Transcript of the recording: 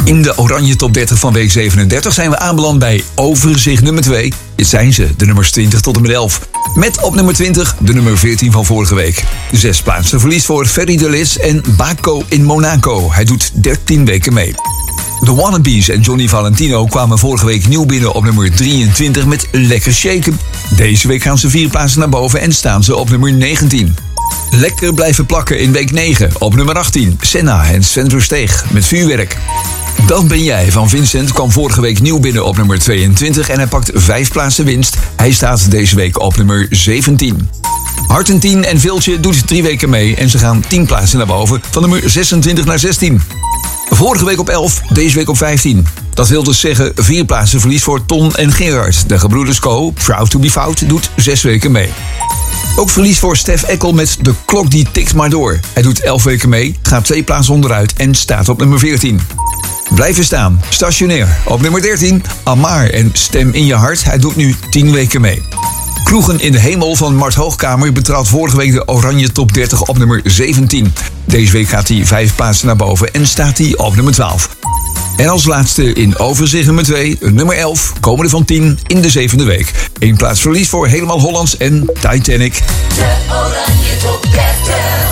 In de Oranje Top 30 van week 37 zijn we aanbeland bij overzicht nummer 2. Dit zijn ze, de nummers 20 tot en met 11. Met op nummer 20 de nummer 14 van vorige week. 6 plaatsen verlies voor Ferry de Lis en Baco in Monaco. Hij doet 13 weken mee. De Wannabes en Johnny Valentino kwamen vorige week nieuw binnen op nummer 23 met Lekker Shaken. Deze week gaan ze 4 plaatsen naar boven en staan ze op nummer 19. Lekker blijven plakken in week 9 op nummer 18. Senna en Sven Versteeg met Vuurwerk. Dan ben jij van Vincent kwam vorige week nieuw binnen op nummer 22 en hij pakt 5 plaatsen winst. Hij staat deze week op nummer 17. Hart en 10 en Viltje doet 3 weken mee en ze gaan 10 plaatsen naar boven van nummer 26 naar 16. Vorige week op 11, deze week op 15. Dat wil dus zeggen 4 plaatsen verlies voor Ton en Gerard. De gebroeders Co, Proud to be Fout, doet 6 weken mee. Ook verlies voor Stef Eckel met De Klok die tikt maar door. Hij doet 11 weken mee, gaat 2 plaatsen onderuit en staat op nummer 14. Blijven staan, stationair. Op nummer 13, Amar en Stem in je hart. Hij doet nu 10 weken mee. Kroegen in de hemel van Mart Hoogkamer betrad vorige week de Oranje Top 30 op nummer 17. Deze week gaat hij 5 plaatsen naar boven en staat hij op nummer 12. En als laatste in overzicht nummer 2, nummer 11, komende van 10 in de 7e week. 1 plaats verlies voor Helemaal Hollands en Titanic. De Oranje Top 30.